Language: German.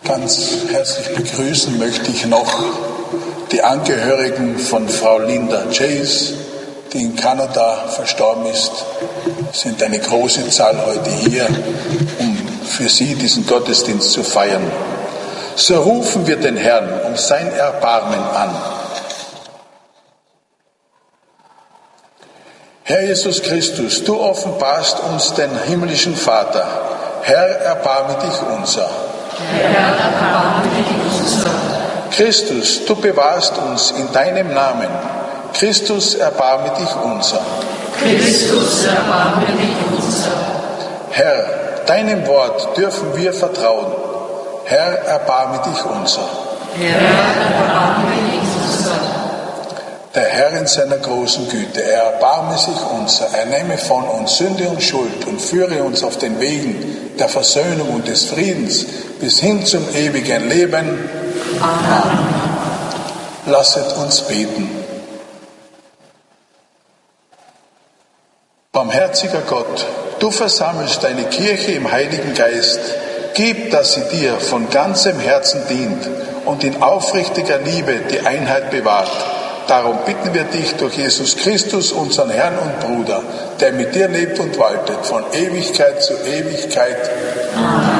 Ganz herzlich begrüßen möchte ich noch die Angehörigen von Frau Linda Chase, die in Kanada verstorben ist. Es sind eine große Zahl heute hier, um für sie diesen Gottesdienst zu feiern. So rufen wir den Herrn um sein Erbarmen an. Herr Jesus Christus, du offenbarst uns den himmlischen Vater. Herr, erbarme dich unser. Herr, erbarme dich unser. Christus, du bewahrst uns in deinem Namen. Christus, erbarme dich unser. Christus, erbarme dich unser. Herr, deinem Wort dürfen wir vertrauen. Herr, erbarme dich unser. Herr, erbarme dich unser. Der Herr in seiner großen Güte, er erbarme sich unser, er nehme von uns Sünde und Schuld und führe uns auf den Wegen der Versöhnung und des Friedens bis hin zum ewigen Leben. Amen. Lasset uns beten. Barmherziger Gott, du versammelst deine Kirche im Heiligen Geist. Gib, dass sie dir von ganzem Herzen dient und in aufrichtiger Liebe die Einheit bewahrt. Darum bitten wir dich durch Jesus Christus, unseren Herrn und Bruder, der mit dir lebt und waltet von Ewigkeit zu Ewigkeit. Amen.